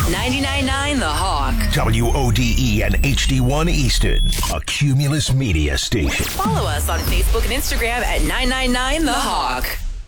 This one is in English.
99.9 The Hawk. WODE and HD1 Easton, a Cumulus media station. Follow us on Facebook and Instagram at 999 The Hawk.